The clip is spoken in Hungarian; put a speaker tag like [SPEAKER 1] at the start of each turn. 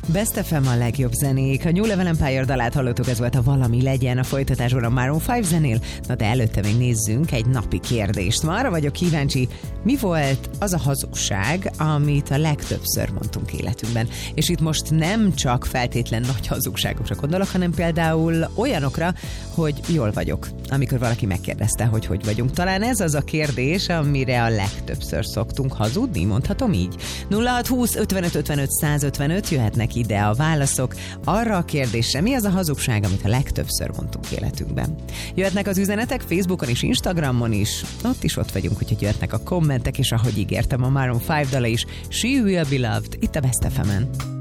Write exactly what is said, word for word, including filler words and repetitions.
[SPEAKER 1] Best ef em a legjobb zenék. A New Level Empire dalát hallottuk, ez volt a Valami legyen, a folytatásban a Maroon öt zenél. Na de előtte még nézzünk egy napi kérdést. Ma arra vagyok kíváncsi, mi volt az a hazugság, amit a legtöbbször mondtunk életünkben. És itt most nem csak feltétlen nagy hazugságokra gondolok, hanem például olyanokra, hogy jól vagyok. Amikor valaki megkérdezte, hogy hogy vagyunk. Talán ez az a kérdés, amire a legtöbbször szoktunk hazudni, mondhatom így. nulla hat húsz ötvenöt ötvenöt százötvenöt jöhetnek ide a válaszok arra a kérdésre, mi az a hazugság, amit a legtöbbször mondtunk életünkben. Jöhetnek az üzenetek Facebookon és Instagramon is, ott is ott vagyunk, úgyhogy jöhetnek a kommentek, és ahogy ígértem, a Maroon öt dala is, She Will Be Loved, itt a Best ef emen.